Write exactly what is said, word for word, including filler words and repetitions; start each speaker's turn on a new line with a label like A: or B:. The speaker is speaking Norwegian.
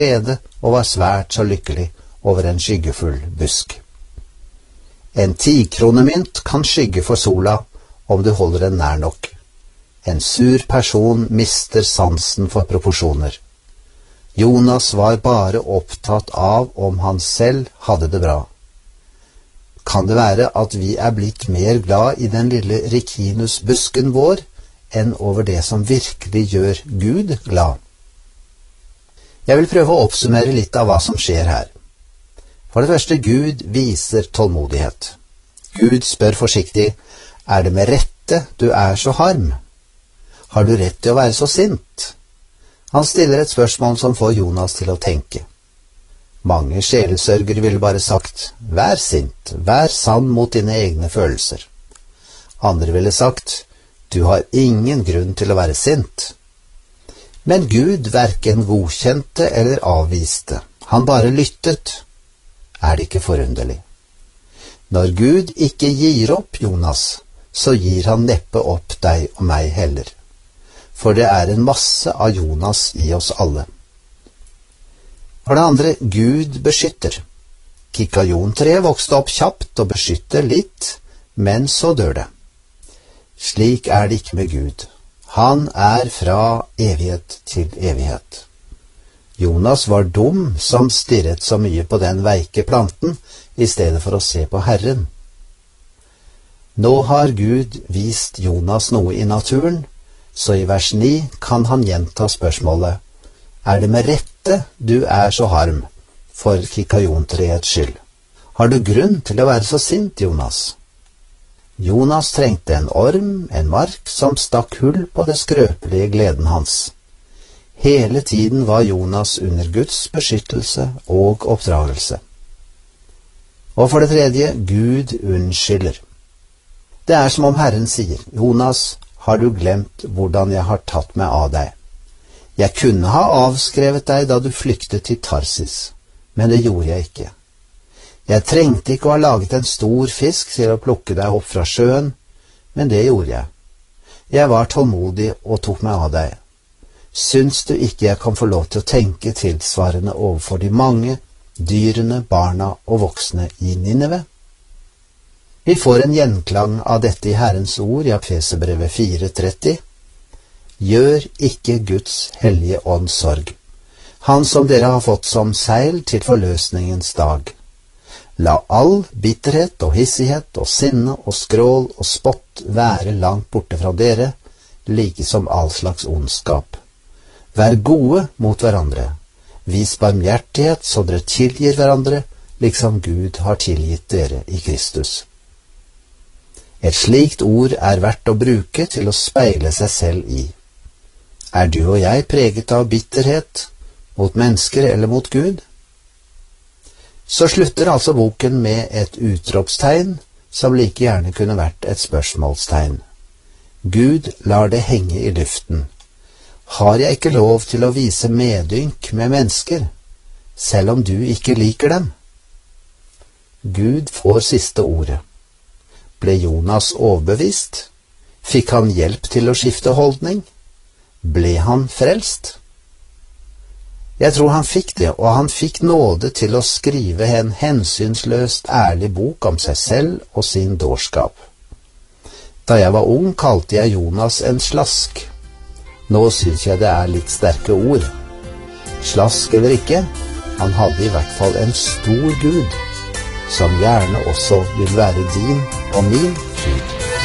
A: glede og var svært så lykkelig over en skyggefull busk. En tikronemynt kan skygge for sola om du holder den nær nok. En sur person mister sansen for proporsjoner. Jonas var bare opptatt av om han selv hadde det bra. Kan det være at vi er blitt mer glad i den lille rikinusbusken vår enn over det som virkelig gjør Gud glad? Jeg vil prøve å oppsummere litt av hva som skjer her. For det første, Gud viser tålmodighet. Gud spør forsiktig, er det med rette du er så harm? Har du rett til å være så sint? Han stiller et spørsmål som får Jonas til å tenke. Mange sjelesørgere ville bare sagt, vær sint, vær sann mot dine egne følelser. Andre ville sagt, du har ingen grunn til å være sint. Men Gud hverken godkjente eller avviste. Han bare lyttet. Er det ikke forunderlig? Når Gud ikke gir opp Jonas, så gir han neppe opp deg og meg heller. For det er en masse av Jonas i oss alle. For det andre, Gud beskytter. Kikajontreet vokste opp kjapt og beskytter litt, men så dør det. Slik er det ikke med Gud. Han er fra evighet til evighet. Jonas var dum som stirret så mye på den veike planten i stedet for å se på Herren. Nå har Gud vist Jonas noe i naturen, så i vers ni kan han gjenta spørsmålet, er det med rette du er så harm for kikajontreets skyld? Har du grunn til å være så sint, Jonas? Jonas trengte en orm, en mark, som stakk hull på det skrøpelige gleden hans. Hele tiden var Jonas under Guds beskyttelse og oppdragelse. Og for det tredje, Gud unnskylder. Det er som om Herren sier, Jonas, har du glemt hvordan jeg har tatt meg av deg? Jeg kunne ha avskrevet deg da du flyktet til Tarsis, men det gjorde jeg ikke. Jeg trengte ikke å ha laget en stor fisk til å plukke deg opp fra sjøen, men det gjorde jeg. Jeg var tålmodig og tok meg av deg. Syns du ikke jeg kan få lov til å tenke tilsvarende overfor de mange, dyrene, barna og voksne i Nineve? Vi får en gjenklang av dette i Herrens ord i Efeserbrevet fire tretti. Gjør ikke Guds hellige ånd sorg, han som dere har fått som seil til forløsningens dag. La all bitterhet og hissighet og sinne og skrål og spott være langt borte fra dere, like som all slags ondskap. Vær gode mot hverandre. Vis barmhjertighet så dere tilgir hverandre, liksom Gud har tilgitt dere i Kristus. Et slikt ord er verdt å bruke til å speile seg selv i. Er du og jeg preget av bitterhet mot mennesker eller mot Gud? Så slutter altså boken med et utropstegn som like gjerne kunne vært et spørsmålstegn. Gud lar det henge i luften. Har jeg ikke lov til å vise medynk med mennesker, selv om du ikke liker dem? Gud får siste ordet. Ble Jonas overbevist? Fikk han hjelp til å skifte holdning? Ble han frelst? Jeg tror han fikk det, og han fikk nåde til å skrive en hensynsløst ærlig bok om seg selv og sin dårskap. Da jeg var ung, kalte jeg Jonas en slask. Nå synes jeg det er litt sterke ord. Slask eller ikke, han hadde i hvert fall en stor Gud, som gjerne også vil være din og min Gud.